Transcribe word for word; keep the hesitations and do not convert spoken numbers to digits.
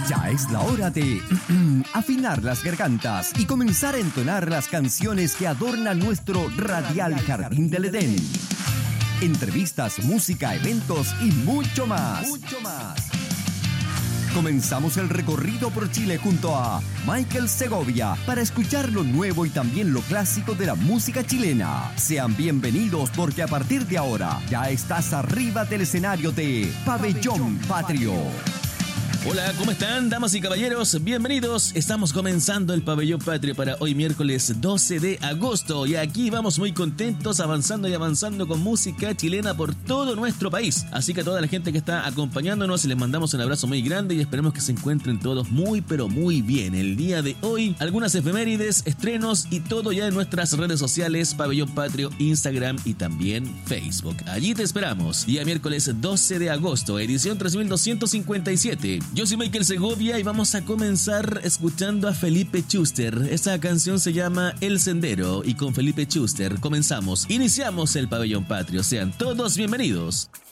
Ya es la hora de afinar las gargantas y comenzar a entonar las canciones que adornan nuestro radial Jardín del Edén. Entrevistas, música, eventos y mucho más. Mucho más. Comenzamos el recorrido por Chile junto a Michael Segovia para escuchar lo nuevo y también lo clásico de la música chilena. Sean bienvenidos porque a partir de ahora ya estás arriba del escenario de Pabellón Patrio. Hola, ¿cómo están, damas y caballeros? Bienvenidos. Estamos comenzando el Pabellón Patrio para hoy miércoles doce de agosto y aquí vamos muy contentos avanzando y avanzando con música chilena por todo nuestro país. Así que a toda la gente que está acompañándonos les mandamos un abrazo muy grande y esperemos que se encuentren todos muy pero muy bien. El día de hoy, algunas efemérides, estrenos y todo ya en nuestras redes sociales, Pabellón Patrio, Instagram y también Facebook. Allí te esperamos. Día miércoles doce de agosto, edición tres mil doscientos cincuenta y siete. Yo soy Michael Segovia y vamos a comenzar escuchando a Felipe Schuster. Esta canción se llama El Sendero y con Felipe Schuster comenzamos, iniciamos el Pabellón Patrio. Sean todos bienvenidos.